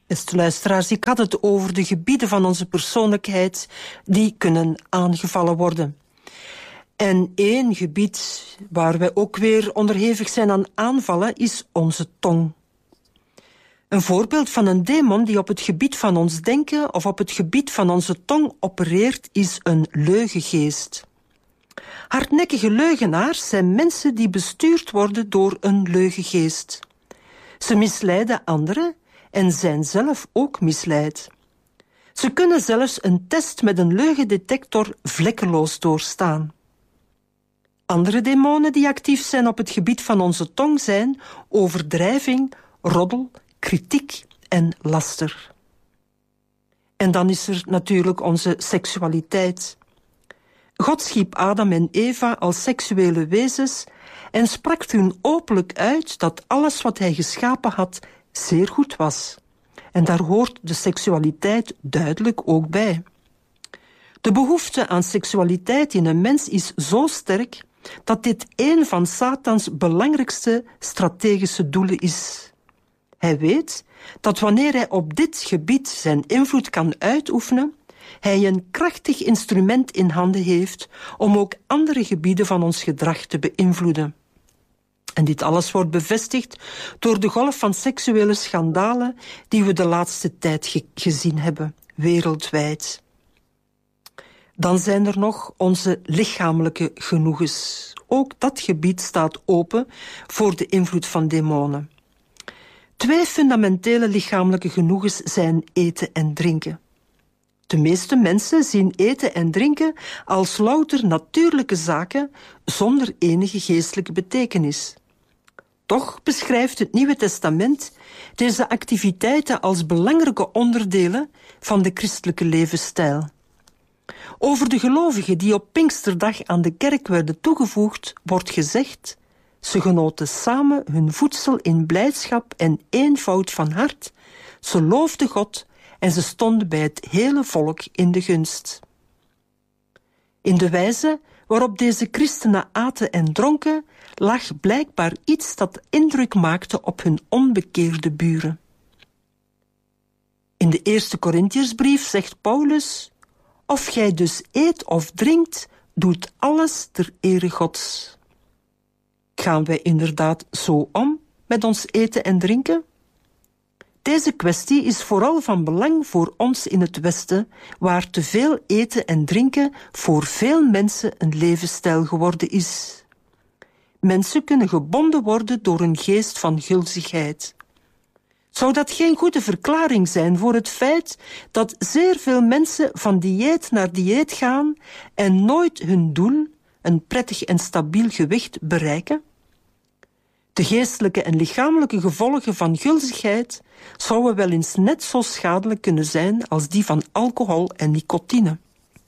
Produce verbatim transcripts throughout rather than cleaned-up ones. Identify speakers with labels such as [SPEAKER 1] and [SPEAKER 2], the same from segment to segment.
[SPEAKER 1] Beste luisteraars, ik had het over de gebieden van onze persoonlijkheid die kunnen aangevallen worden. En één gebied waar wij ook weer onderhevig zijn aan aanvallen is onze tong. Een voorbeeld van een demon die op het gebied van ons denken of op het gebied van onze tong opereert is een leugengeest. Hardnekkige leugenaars zijn mensen die bestuurd worden door een leugengeest. Ze misleiden anderen en zijn zelf ook misleid. Ze kunnen zelfs een test met een leugendetector vlekkeloos doorstaan. Andere demonen die actief zijn op het gebied van onze tong zijn overdrijving, roddel, kritiek en laster. En dan is er natuurlijk onze seksualiteit. God schiep Adam en Eva als seksuele wezens en sprak toen openlijk uit dat alles wat hij geschapen had zeer goed was. En daar hoort de seksualiteit duidelijk ook bij. De behoefte aan seksualiteit in een mens is zo sterk dat dit een van Satans belangrijkste strategische doelen is. Hij weet dat wanneer hij op dit gebied zijn invloed kan uitoefenen, hij een krachtig instrument in handen heeft om ook andere gebieden van ons gedrag te beïnvloeden. En dit alles wordt bevestigd door de golf van seksuele schandalen die we de laatste tijd ge- gezien hebben, wereldwijd. Dan zijn er nog onze lichamelijke genoegens. Ook dat gebied staat open voor de invloed van demonen. Twee fundamentele lichamelijke genoegens zijn eten en drinken. De meeste mensen zien eten en drinken als louter natuurlijke zaken zonder enige geestelijke betekenis. Toch beschrijft het Nieuwe Testament deze activiteiten als belangrijke onderdelen van de christelijke levensstijl. Over de gelovigen die op Pinksterdag aan de kerk werden toegevoegd, wordt gezegd: ze genoten samen hun voedsel in blijdschap en eenvoud van hart, ze loofden God en ze stonden bij het hele volk in de gunst. In de wijze waarop deze christenen aten en dronken, lag blijkbaar iets dat indruk maakte op hun onbekeerde buren. In de eerste Korintiersbrief zegt Paulus: of gij dus eet of drinkt, doet alles ter ere Gods. Gaan wij inderdaad zo om met ons eten en drinken? Deze kwestie is vooral van belang voor ons in het Westen, waar te veel eten en drinken voor veel mensen een levensstijl geworden is. Mensen kunnen gebonden worden door een geest van gulzigheid. Zou dat geen goede verklaring zijn voor het feit dat zeer veel mensen van dieet naar dieet gaan en nooit hun doel, een prettig en stabiel gewicht, bereiken? De geestelijke en lichamelijke gevolgen van gulzigheid zouden wel eens net zo schadelijk kunnen zijn als die van alcohol en nicotine.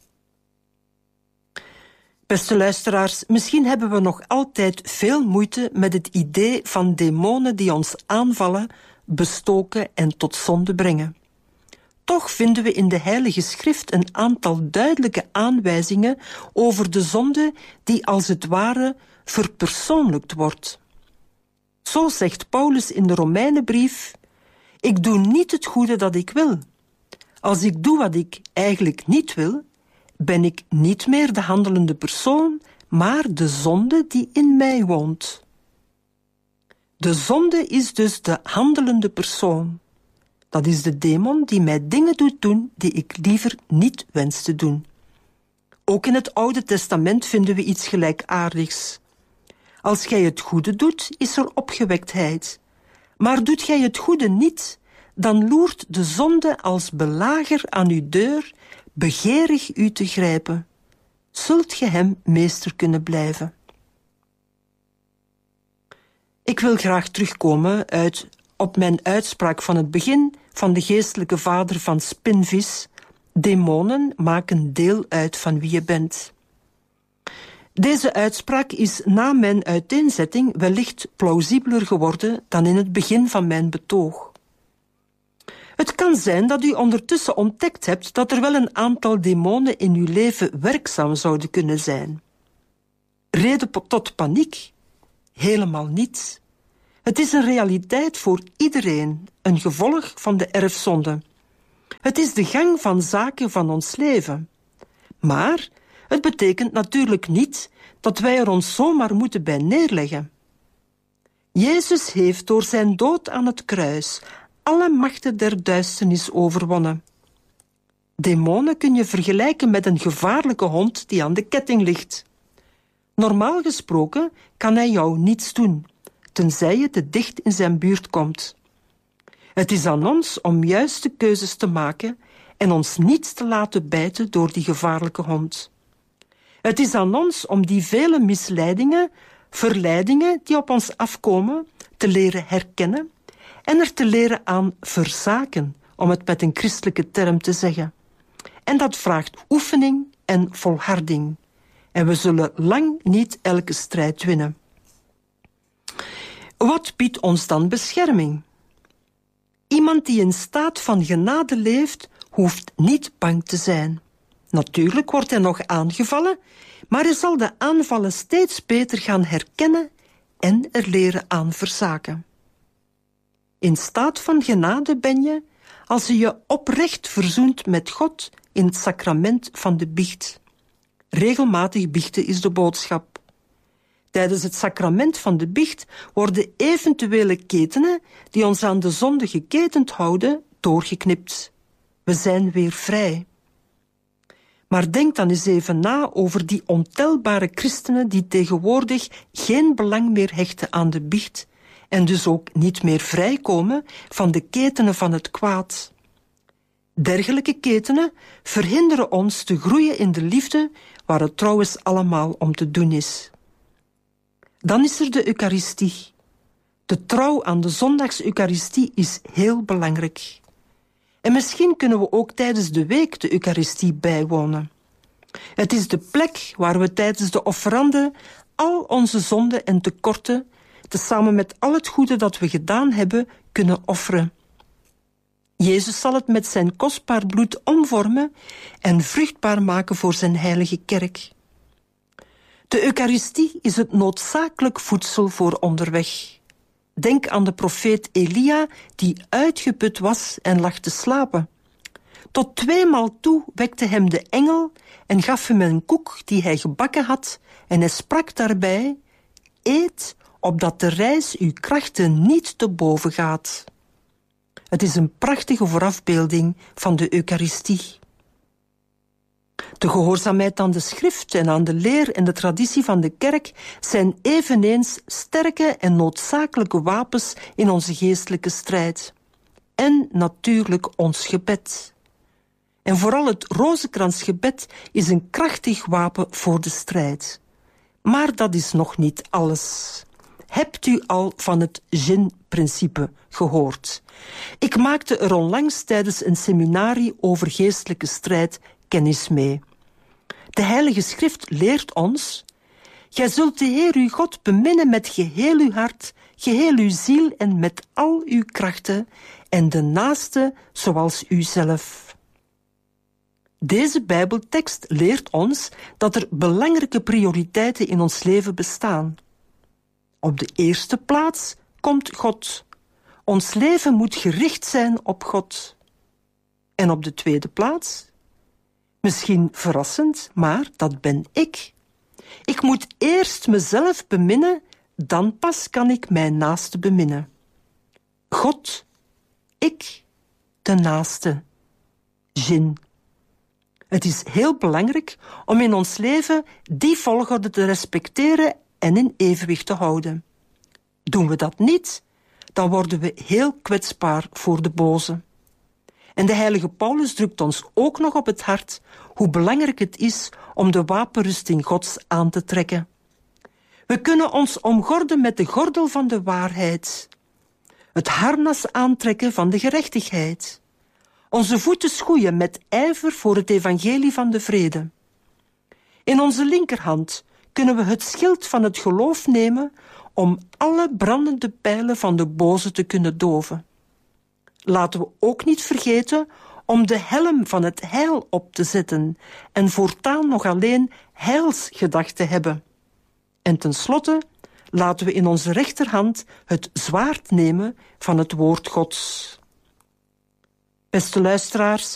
[SPEAKER 1] Beste luisteraars, misschien hebben we nog altijd veel moeite met het idee van demonen die ons aanvallen, bestoken en tot zonde brengen. Toch vinden we in de Heilige Schrift een aantal duidelijke aanwijzingen over de zonde die als het ware verpersoonlijkt wordt. Zo zegt Paulus in de Romeinenbrief: ik doe niet het goede dat ik wil. Als ik doe wat ik eigenlijk niet wil, ben ik niet meer de handelende persoon, maar de zonde die in mij woont. De zonde is dus de handelende persoon. Dat is de demon die mij dingen doet doen die ik liever niet wens te doen. Ook in het Oude Testament vinden we iets gelijkaardigs. Als gij het goede doet, is er opgewektheid. Maar doet gij het goede niet, dan loert de zonde als belager aan uw deur, begeerig u te grijpen. Zult ge hem meester kunnen blijven? Ik wil graag terugkomen uit, op mijn uitspraak van het begin van de geestelijke vader van Spinvis: demonen maken deel uit van wie je bent. Deze uitspraak is na mijn uiteenzetting wellicht plausibeler geworden dan in het begin van mijn betoog. Het kan zijn dat u ondertussen ontdekt hebt dat er wel een aantal demonen in uw leven werkzaam zouden kunnen zijn. Reden tot paniek? Helemaal niet. Het is een realiteit voor iedereen, een gevolg van de erfzonde. Het is de gang van zaken van ons leven. Maar het betekent natuurlijk niet dat wij er ons zomaar moeten bij neerleggen. Jezus heeft door zijn dood aan het kruis alle machten der duisternis overwonnen. Demonen kun je vergelijken met een gevaarlijke hond die aan de ketting ligt. Normaal gesproken kan hij jou niets doen, tenzij je te dicht in zijn buurt komt. Het is aan ons om juiste keuzes te maken en ons niet te laten bijten door die gevaarlijke hond. Het is aan ons om die vele misleidingen, verleidingen die op ons afkomen, te leren herkennen en er te leren aan verzaken, om het met een christelijke term te zeggen. En dat vraagt oefening en volharding. En we zullen lang niet elke strijd winnen. Wat biedt ons dan bescherming? Iemand die in staat van genade leeft, hoeft niet bang te zijn. Natuurlijk wordt hij nog aangevallen, maar hij zal de aanvallen steeds beter gaan herkennen en er leren aan verzaken. In staat van genade ben je als je je oprecht verzoent met God in het sacrament van de biecht. Regelmatig biechten is de boodschap. Tijdens het sacrament van de biecht worden eventuele ketenen die ons aan de zonde geketend houden, doorgeknipt. We zijn weer vrij. Maar denk dan eens even na over die ontelbare christenen die tegenwoordig geen belang meer hechten aan de biecht en dus ook niet meer vrijkomen van de ketenen van het kwaad. Dergelijke ketenen verhinderen ons te groeien in de liefde, waar het trouwens allemaal om te doen is. Dan is er de Eucharistie. De trouw aan de zondags-Eucharistie is heel belangrijk. En misschien kunnen we ook tijdens de week de Eucharistie bijwonen. Het is de plek waar we tijdens de offerande al onze zonden en tekorten, tezamen met al het goede dat we gedaan hebben, kunnen offeren. Jezus zal het met zijn kostbaar bloed omvormen en vruchtbaar maken voor zijn heilige kerk. De Eucharistie is het noodzakelijk voedsel voor onderweg. Denk aan de profeet Elia, die uitgeput was en lag te slapen. Tot tweemaal toe wekte hem de engel en gaf hem een koek die hij gebakken had, en hij sprak daarbij: eet, opdat de reis uw krachten niet te boven gaat. Het is een prachtige voorafbeelding van de Eucharistie. De gehoorzaamheid aan de schrift en aan de leer en de traditie van de kerk zijn eveneens sterke en noodzakelijke wapens in onze geestelijke strijd. En natuurlijk ons gebed. En vooral het rozenkransgebed is een krachtig wapen voor de strijd. Maar dat is nog niet alles. Hebt u al van het Jin-principe gehoord? Ik maakte er onlangs tijdens een seminarie over geestelijke strijd kennis mee. De Heilige Schrift leert ons: gij zult de Heer uw God beminnen met geheel uw hart, geheel uw ziel en met al uw krachten, en de naaste zoals uzelf. Deze Bijbeltekst leert ons dat er belangrijke prioriteiten in ons leven bestaan. Op de eerste plaats komt God. Ons leven moet gericht zijn op God. En op de tweede plaats? Misschien verrassend, maar dat ben ik. Ik moet eerst mezelf beminnen, dan pas kan ik mijn naaste beminnen. God, ik, de naaste. Jin. Het is heel belangrijk om in ons leven die volgorde te respecteren en in evenwicht te houden. Doen we dat niet, dan worden we heel kwetsbaar voor de boze. En de heilige Paulus drukt ons ook nog op het hart hoe belangrijk het is om de wapenrusting Gods aan te trekken. We kunnen ons omgorden met de gordel van de waarheid, het harnas aantrekken van de gerechtigheid, onze voeten schoeien met ijver voor het evangelie van de vrede. In onze linkerhand kunnen we het schild van het geloof nemen om alle brandende pijlen van de boze te kunnen doven. Laten we ook niet vergeten om de helm van het heil op te zetten en voortaan nog alleen heilsgedachten hebben. En tenslotte, laten we in onze rechterhand het zwaard nemen van het woord Gods. Beste luisteraars,